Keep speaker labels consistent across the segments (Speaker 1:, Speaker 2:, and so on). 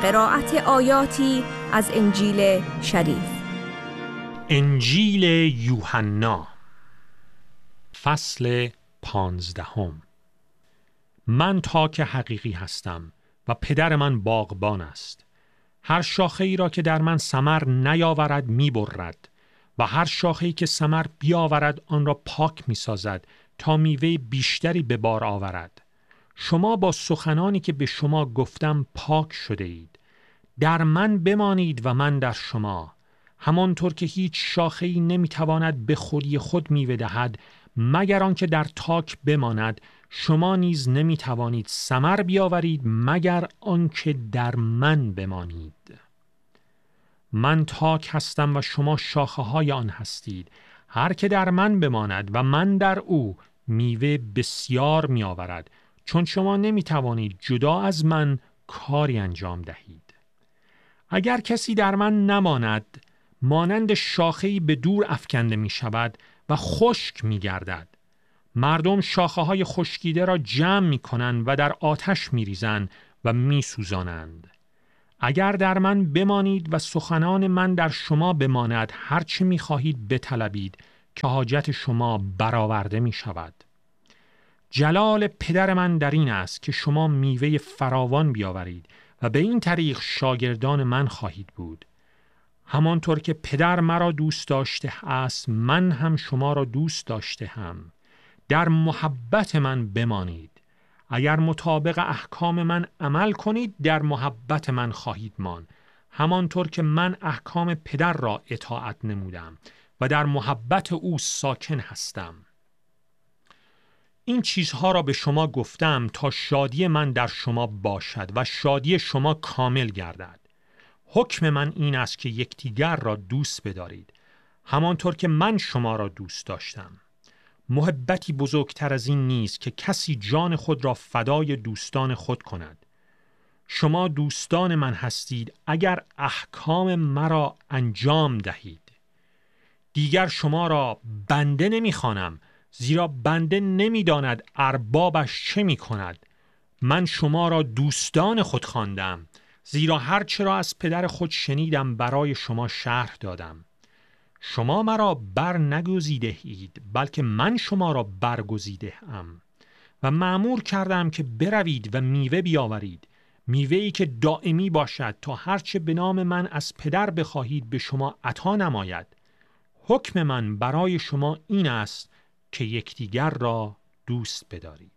Speaker 1: قرائت آیاتی از انجیل شریف.
Speaker 2: انجیل یوحنا فصل 15. من تاک حقیقی هستم و پدر من باغبان است. هر شاخه ای را که در من ثمر نیاورد می برد و هر شاخه ای که ثمر بیاورد آن را پاک می سازد تا میوه بیشتری به بار آورد. شما با سخنانی که به شما گفتم پاک شده اید. در من بمانید و من در شما. همانطور که هیچ شاخه‌ای نمیتواند به خودی خود میوه دهد مگر آنکه در تاک بماند، شما نیز نمیتوانید ثمر بیاورید مگر آنکه در من بمانید. من تاک هستم و شما شاخه‌های آن هستید. هر که در من بماند و من در او، میوه بسیار میآورد، چون شما نمیتوانید جدا از من کاری انجام دهید. اگر کسی در من نماند، مانند شاخه‌ای به دور افکنده می شود و خشک می گردد. مردم شاخه‌های خشکیده را جمع می کنند و در آتش می ریزند و می سوزانند. اگر در من بمانید و سخنان من در شما بماند، هرچه می خواهید بطلبید که حاجت شما برآورده می شود. جلال پدر من در این است که شما میوه فراوان بیاورید و به این طریق شاگردان من خواهید بود. همانطور که پدر مرا دوست داشته است، من هم شما را دوست داشته هم. در محبت من بمانید. اگر مطابق احکام من عمل کنید، در محبت من خواهید ماند، همانطور که من احکام پدر را اطاعت نمودم و در محبت او ساکن هستم. این چیزها را به شما گفتم تا شادی من در شما باشد و شادی شما کامل گردد. حکم من این است که یکدیگر را دوست بدارید، همانطور که من شما را دوست داشتم. محبتی بزرگتر از این نیست که کسی جان خود را فدای دوستان خود کند. شما دوستان من هستید اگر احکام مرا انجام دهید. دیگر شما را بنده نمی‌خوانم، زیرا بنده نمی‌داند اربابش چه می‌کند. من شما را دوستان خود خواندم، زیرا هر چه را از پدر خود شنیدم برای شما شرح دادم. شما مرا بر نگزیده اید، بلکه من شما را برگزیده ام و مأمور کردم که بروید و میوه بیاورید، میوه‌ای که دائمی باشد، تا هر چه به نام من از پدر بخواهید به شما عطا نماید. حکم من برای شما این است که یکدیگر را دوست بدارید.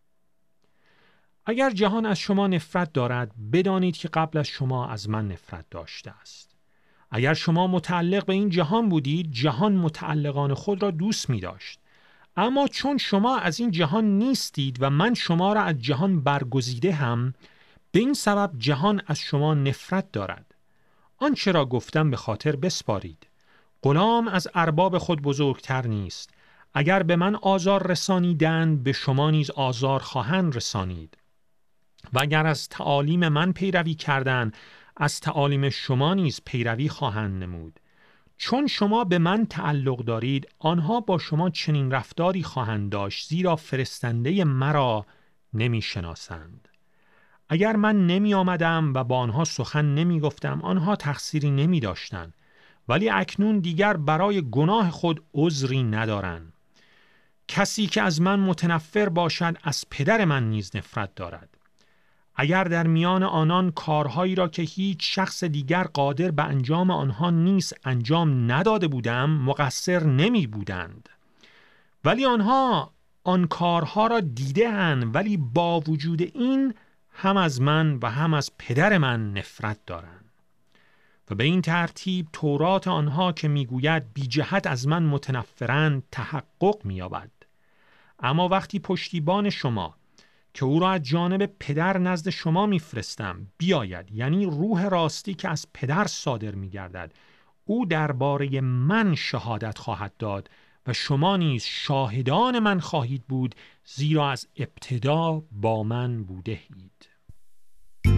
Speaker 2: اگر جهان از شما نفرت دارد، بدانید که قبل از شما از من نفرت داشته است. اگر شما متعلق به این جهان بودید، جهان متعلقان خود را دوست می داشت. اما چون شما از این جهان نیستید و من شما را از جهان برگزیده هم، به این سبب جهان از شما نفرت دارد. آنچه را گفتم به خاطر بسپارید. غلام از ارباب خود بزرگتر نیست. اگر به من آزار رسانیدند، به شما نیز آزار خواهند رسانید. و اگر از تعالیم من پیروی کردند، از تعالیم شما نیز پیروی خواهند نمود. چون شما به من تعلق دارید، آنها با شما چنین رفتاری خواهند داشت، زیرا فرستنده مرا نمی شناسند. اگر من نمی آمدم و با آنها سخن نمی گفتم، آنها تقصیری نمی داشتند، ولی اکنون دیگر برای گناه خود عذری ندارند. کسی که از من متنفر باشد، از پدر من نیز نفرت دارد. اگر در میان آنان کارهایی را که هیچ شخص دیگر قادر به انجام آنها نیست انجام نداده بودم، مقصر نمی بودند. ولی آنها آن کارها را دیده اند، ولی با وجود این هم از من و هم از پدر من نفرت دارند. و به این ترتیب تورات آنها که میگوید بی جهت از من متنفرند تحقق می‌یابد. اما وقتی پشتیبان شما که او را از جانب پدر نزد شما میفرستم بیاید، یعنی روح راستی که از پدر صادر میگردد، او درباره من شهادت خواهد داد و شما نیز شاهدان من خواهید بود، زیرا از ابتدا با من بوده اید.